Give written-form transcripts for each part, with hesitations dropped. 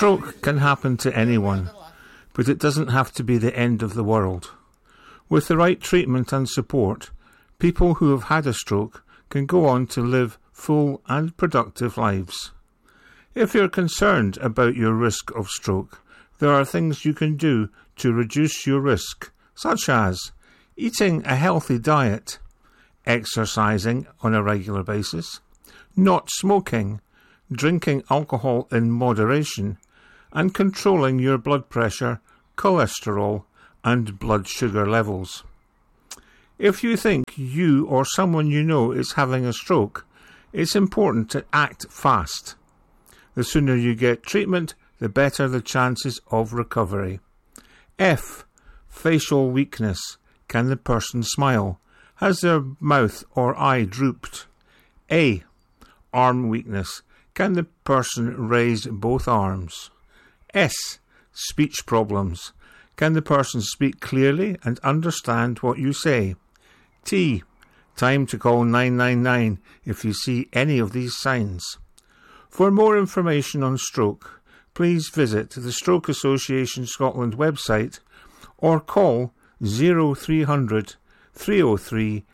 stroke can happen to anyone, but it doesn't have to be the end of the world. With the right treatment and support, people who have had a stroke can go on to live full and productive lives. If you're concerned about your risk of stroke, there are things you can do to reduce your risk, such as eating a healthy diet, exercising on a regular basis, not smoking, drinking alcohol in moderation, and controlling your blood pressure, cholesterol, and blood sugar levels. If you think you or someone you know is having a stroke, it's important to act fast. The sooner you get treatment, the better the chances of recovery. F. Facial weakness. Can the person smile? Has their mouth or eye drooped? A. Arm weakness. Can the person raise both arms? S. Speech problems. Can the person speak clearly and understand what you say? T. Time to call 999 if you see any of these signs. For more information on stroke, please visit the Stroke Association Scotland website or call 0300 303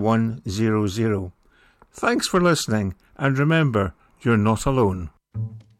3100. Thanks for listening, and remember, you're not alone.